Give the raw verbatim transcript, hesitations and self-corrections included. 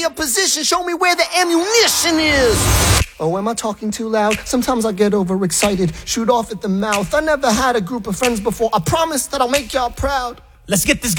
a position, show me where the ammunition is. Oh, am I talking too loud? Sometimes I get overexcited, shoot off at the mouth. I never had a group of friends before. I promise that I'll make y'all proud. Let's get this